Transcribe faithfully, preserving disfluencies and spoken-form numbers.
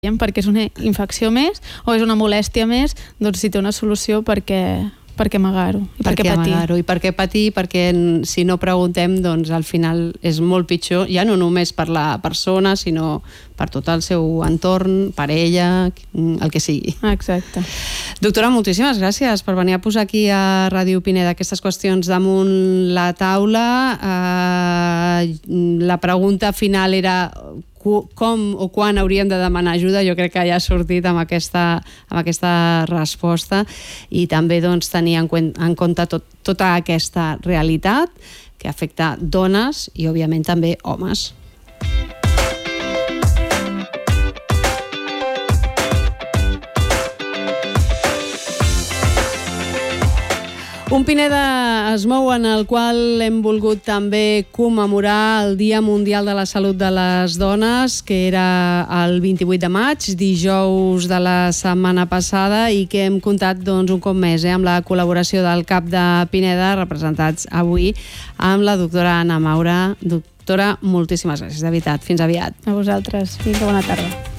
perquè és una infecció més o és una molèstia més, doncs si té una solució perquè, perquè amagar-ho i per què patir. Amagar-ho i per què patir, perquè si no preguntem, doncs al final és molt pitjor, ja no només per la persona, sinó per tot el seu entorn, parella, el que sigui. Exacte. Doctora, moltíssimes gràcies per venir a posar aquí a Ràdio Pineda aquestes qüestions damunt la taula. Eh, la pregunta final era com o quan hauríem de demanar ajuda. Jo crec que ja ha sortit amb aquesta, amb aquesta resposta, i també doncs, tenir en, en compte tot, tota aquesta realitat que afecta dones i òbviament també homes. Un Pineda es mou en el qual hem volgut també commemorar el Dia Mundial de la Salut de les Dones, que era el vint-i-vuit de maig, dijous de la setmana passada, i que hem comptat doncs, un cop més eh, amb la col·laboració del CAP de Pineda, representats avui amb la doctora Anna Maura. Doctora, moltíssimes gràcies, de veritat. Fins aviat. A vosaltres. Fins bona tarda.